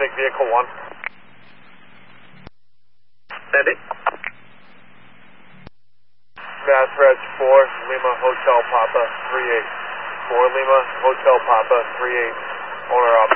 take vehicle 1. Steady. Mass Reg 4, Lima Hotel Papa 38. 4 Lima Hotel Papa 38. Owner op.